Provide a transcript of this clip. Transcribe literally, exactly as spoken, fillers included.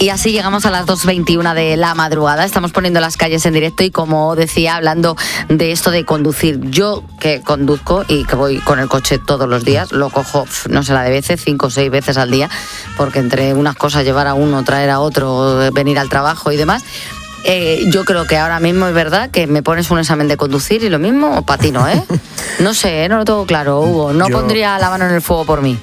Y así llegamos a las dos veintiuna de la madrugada. Estamos poniendo las calles en directo y, como decía, hablando de esto de conducir. Yo, que conduzco y que voy con el coche todos los días, lo cojo, no sé la de veces, cinco o seis veces al día, porque entre unas cosas, llevar a uno, traer a otro, venir al trabajo y demás. Eh, yo creo que ahora mismo es verdad que me pones un examen de conducir y lo mismo o patino, ¿eh? No sé, ¿eh? No lo tengo claro, Hugo. No yo, pondría la mano en el fuego por mí.